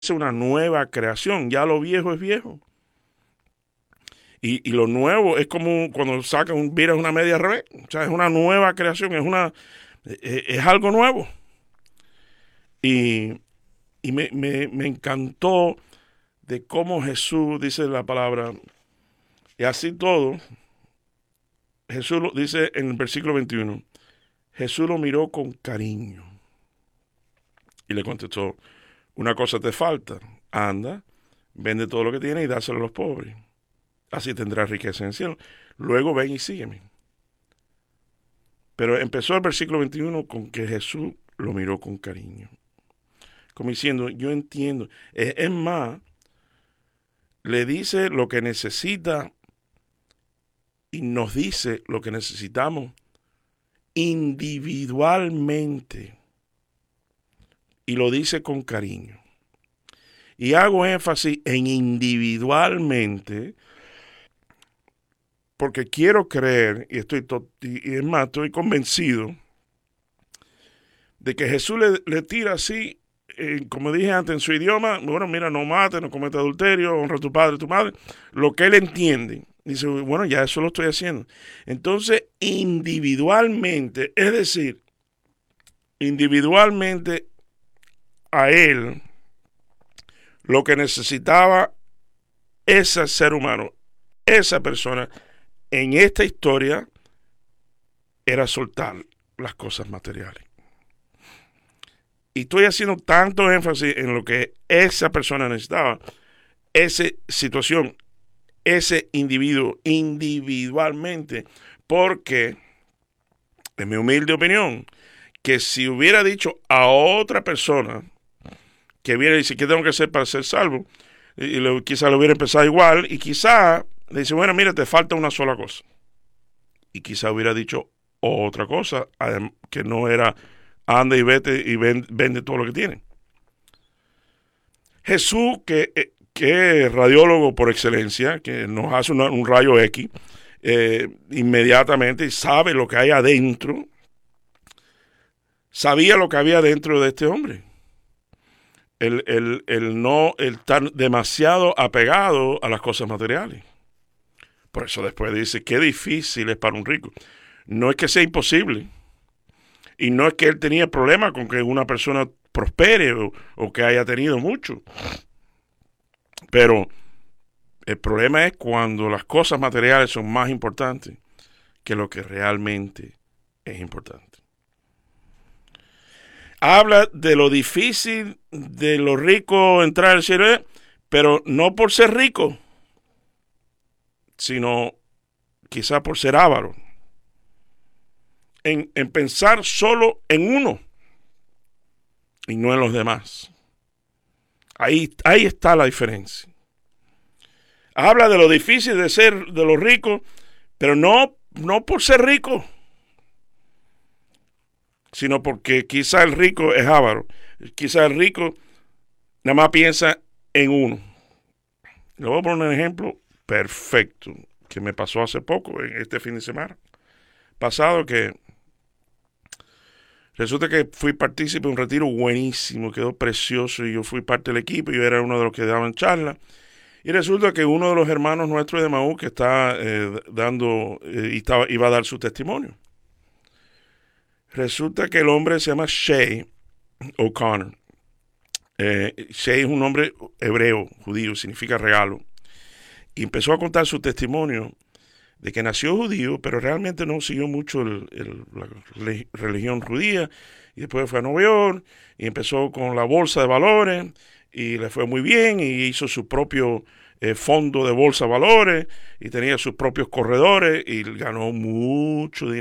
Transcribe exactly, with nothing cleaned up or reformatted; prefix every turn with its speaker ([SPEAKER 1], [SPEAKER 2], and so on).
[SPEAKER 1] una nueva creación, ya lo viejo es viejo. Y, y lo nuevo es como cuando sacan un viras una media al revés. O sea, es una nueva creación, es una es, es algo nuevo. Y, y me, me, me encantó de cómo Jesús, dice la palabra, y así todo, Jesús lo dice en el versículo veintiuno, Jesús lo miró con cariño y le contestó, una cosa te falta, anda, vende todo lo que tienes y dáselo a los pobres. Así tendrás riqueza en el cielo. Luego ven y sígueme. Pero empezó el versículo veintiuno con que Jesús lo miró con cariño. Como diciendo, yo entiendo. Es, es más, le dice lo que necesita y nos dice lo que necesitamos individualmente. Y lo dice con cariño. Y hago énfasis en individualmente porque quiero creer, y estoy to- y es más, estoy convencido de que Jesús le, le tira así, eh, como dije antes, en su idioma, bueno, mira, no mates, no cometas adulterio, honra a tu padre y tu madre, lo que él entiende. Dice, bueno, ya eso lo estoy haciendo. Entonces, individualmente, es decir, individualmente a él, lo que necesitaba ese ser humano, esa persona, en esta historia era soltar las cosas materiales. Y estoy haciendo tanto énfasis en lo que esa persona necesitaba, esa situación, ese individuo individualmente, porque, en mi humilde opinión, que si hubiera dicho a otra persona que viene y dice, ¿qué tengo que hacer para ser salvo? Y, y quizá lo hubiera empezado igual, y quizá le dice, bueno, mira, te falta una sola cosa. Y quizá hubiera dicho otra cosa, que no era anda y vete y vende todo lo que tiene. Jesús, que, que es radiólogo por excelencia, que nos hace una, un rayo X, eh, inmediatamente sabe lo que hay adentro, sabía lo que había dentro de este hombre. El, el, el no el estar demasiado apegado a las cosas materiales. Por eso después dice, qué difícil es para un rico. No es que sea imposible. Y no es que él tenía problema con que una persona prospere o, o que haya tenido mucho. Pero el problema es cuando las cosas materiales son más importantes que lo que realmente es importante. Habla de lo difícil de los ricos entrar al cielo, pero no por ser rico, sino quizá por ser avaro. En, en pensar solo en uno y no en los demás. Ahí, ahí está la diferencia. Habla de lo difícil de ser de los ricos, pero no, no por ser rico, sino porque quizá el rico es avaro. Quizá el rico nada más piensa en uno. Le voy a poner un ejemplo perfecto que me pasó hace poco, en este fin de semana pasado, que resulta que fui partícipe de un retiro buenísimo, quedó precioso y yo fui parte del equipo, yo era uno de los que daban charla. Y resulta que uno de los hermanos nuestros de Emaús que está eh, dando, eh, y estaba, iba a dar su testimonio. Resulta que el hombre se llama Shay O'Connor. Eh, Shay es un nombre hebreo, judío, significa regalo. Y empezó a contar su testimonio de que nació judío, pero realmente no siguió mucho el, el, la religión judía. Y después fue a Nueva York y empezó con la bolsa de valores y le fue muy bien y hizo su propio eh, fondo de bolsa de valores y tenía sus propios corredores y ganó mucho dinero.